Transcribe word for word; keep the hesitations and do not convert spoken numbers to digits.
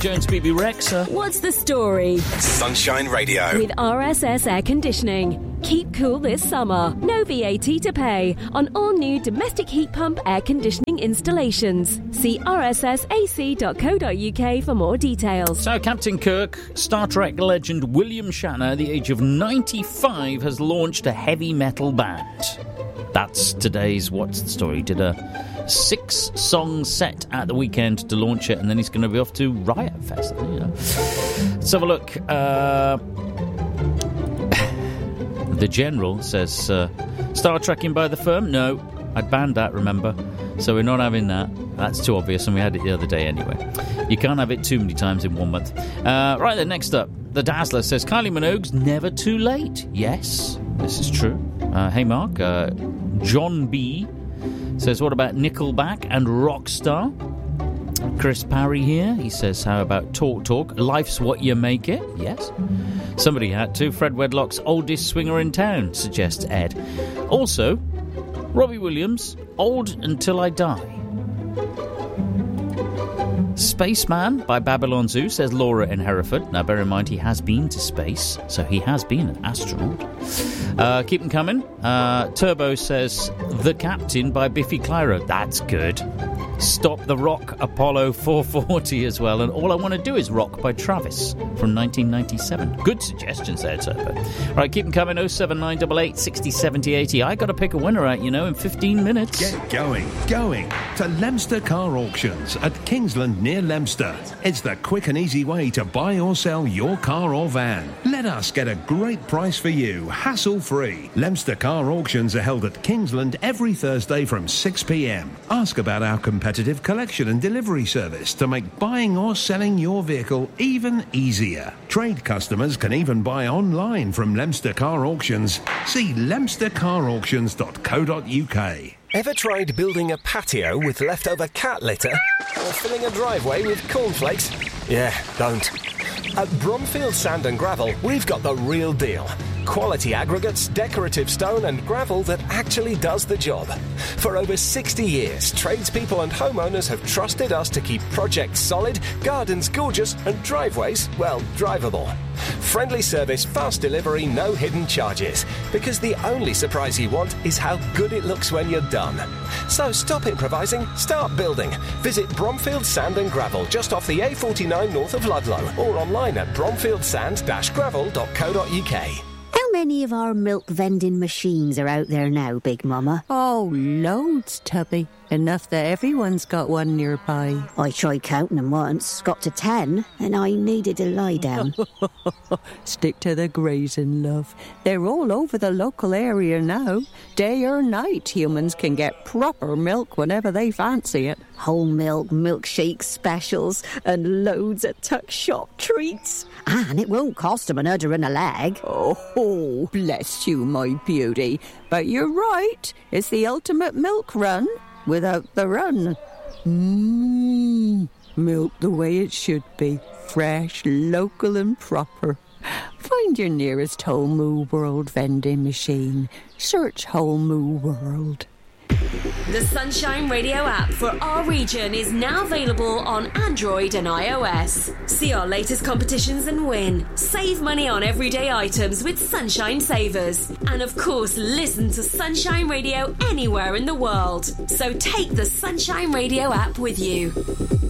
Jones, B B Rex. Uh, What's the story? Sunshine Radio. With R S S Air Conditioning. Keep cool this summer. No V A T to pay on all new domestic heat pump air conditioning installations. See r s s a c dot co dot u k for more details. So, Captain Kirk, Star Trek legend William Shatner, at the age of ninety-five, has launched a heavy metal band. That's today's What's the Story. Did a six-song set at the weekend to launch it, and then he's going to be off to Riot Fest. You know. Let's have a look. Uh... The General says, uh, Star Trekking by the firm? No, I'd banned that, remember? So we're not having that. That's too obvious, and we had it the other day anyway. You can't have it too many times in one month. Uh, right then, next up, The Dazzler says, Kylie Minogue's never too late. Yes, this is true. Uh, hey, Mark. Uh, John B. says, what about Nickelback and Rockstar? Chris Parry here. He says, how about Talk Talk? Life's What You Make It. Yes. Somebody had to. Fred Wedlock's Oldest Swinger in Town, suggests Ed. Also, Robbie Williams, Old Until I Die. Spaceman by Babylon Zoo, says Laura in Hereford. Now, bear in mind, he has been to space, so he has been an astronaut. Uh, keep them coming. Uh, Turbo says The Captain by Biffy Clyro. That's good. Stop the Rock, Apollo four forty as well. And All I Want to Do Is Rock by Travis from nineteen ninety-seven. Good suggestions there, Turbo. Right, keep them coming. oh seven nine eight eight, six oh, seven oh, eighty. I got to pick a winner out, you know, in fifteen minutes. Get going, going to Leominster Car Auctions at Kingsland near Leominster. It's the quick and easy way to buy or sell your car or van. Let us get a great price for you, hassle-free. Leominster Car Auctions are held at Kingsland every Thursday from six p m. Ask about our competitive collection and delivery service to make buying or selling your vehicle even easier. Trade customers can even buy online from Leominster Car Auctions. See leominster car auctions dot co dot u k. Ever tried building a patio with leftover cat litter? Or filling a driveway with cornflakes? Yeah, don't. At Bromfield Sand and Gravel, we've got the real deal. Quality aggregates, decorative stone and gravel that actually does the job. For over sixty years, tradespeople and homeowners have trusted us to keep projects solid, gardens gorgeous and driveways, well, drivable. Friendly service, fast delivery, no hidden charges. Because the only surprise you want is how good it looks when you're done. So stop improvising, start building. Visit Bromfield Sand and Gravel just off the A forty-nine north of Ludlow or online at bromfield sand dash gravel dot co dot u k. How many of our milk vending machines are out there now, Big Mama? Oh, loads, Tubby. Enough that everyone's got one nearby. I tried counting them once, got to ten, and I needed to lie down. Stick to the grazing, love. They're all over the local area now. Day or night, humans can get proper milk whenever they fancy it. Whole milk, milkshake specials, and loads of tuck shop treats. And it won't cost them an udder and a leg. Oh, bless you, my beauty. But you're right. It's the ultimate milk run without the run. Mmm, milk the way it should be. Fresh, local and proper. Find your nearest Whole Moo World vending machine. Search Whole Moo World. The Sunshine Radio app for our region is now available on Android and iOS. See our latest competitions and win. Save money on everyday items with Sunshine Savers. And of course, listen to Sunshine Radio anywhere in the world. So take the Sunshine Radio app with you.